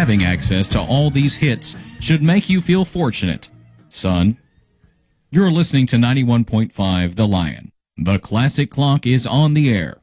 having access to all these hits should make you feel fortunate. Son, you're listening to 91.5 The Lion. The Classic Clock is on the air.